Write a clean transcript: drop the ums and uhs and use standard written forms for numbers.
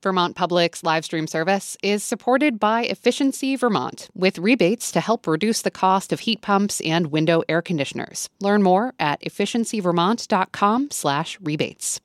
Vermont Public's live stream service is supported by Efficiency Vermont, with rebates to help reduce the cost of heat pumps and window air conditioners. Learn more at efficiencyvermont.com/rebates.